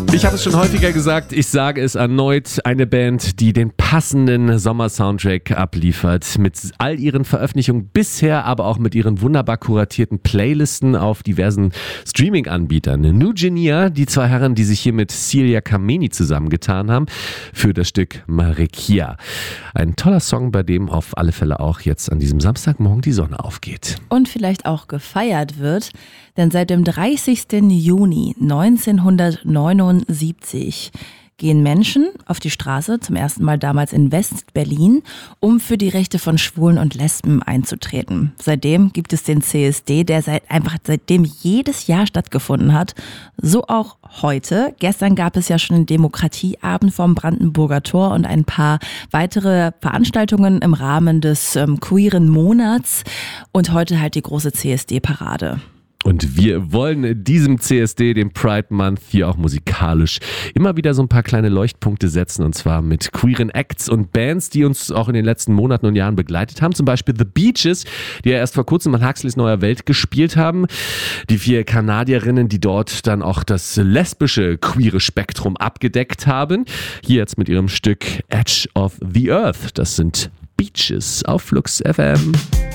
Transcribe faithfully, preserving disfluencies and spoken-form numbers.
Ich habe es schon häufiger gesagt, ich sage es erneut, eine Band, die den passenden Sommer-Soundtrack abliefert, mit all ihren Veröffentlichungen bisher, aber auch mit ihren wunderbar kuratierten Playlisten auf diversen Streaming-Anbietern. New Genia, die zwei Herren, die sich hier mit Celia Kameni zusammengetan haben, für das Stück Marikia. Ein toller Song, bei dem auf alle Fälle auch jetzt an diesem Samstagmorgen die Sonne aufgeht. Und vielleicht auch gefeiert wird, denn seit dem dreißigsten Juni neunzehnhundertneunundsiebzig gehen Menschen auf die Straße, zum ersten Mal damals in West-Berlin, um für die Rechte von Schwulen und Lesben einzutreten. Seitdem gibt es den C S D, der seit einfach seitdem jedes Jahr stattgefunden hat. So auch heute. Gestern gab es ja schon den Demokratieabend vom Brandenburger Tor und ein paar weitere Veranstaltungen im Rahmen des ähm, queeren Monats. Und heute halt die große C S D-Parade. Und wir wollen diesem C S D, dem Pride Month, hier auch musikalisch immer wieder so ein paar kleine Leuchtpunkte setzen, und zwar mit queeren Acts und Bands, die uns auch in den letzten Monaten und Jahren begleitet haben. Zum Beispiel The Beaches, die ja erst vor kurzem an Huxleys Neuer Welt gespielt haben. Die vier Kanadierinnen, die dort dann auch das lesbische queere Spektrum abgedeckt haben. Hier jetzt mit ihrem Stück Edge of the Earth. Das sind Beaches auf Flux F M.